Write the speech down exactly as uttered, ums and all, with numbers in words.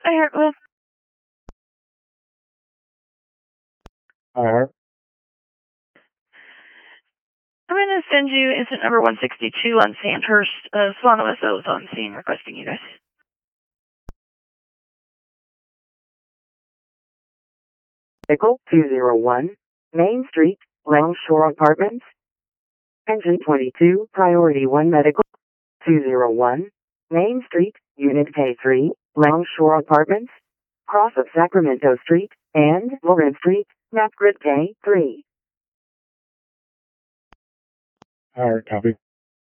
I heard, well, Alright. I'm going to send you incident number one sixty-two on Sandhurst. Uh, Swan O S O is on scene requesting you guys. Vehicle two zero one, Main Street, Lounge Shore Apartments. Engine twenty-two, Priority one Medical. two zero one, Main Street, Unit K three, Lounge Shore Apartments. Cross of Sacramento Street and Lawrence Street, map grid K three. Alright, copy.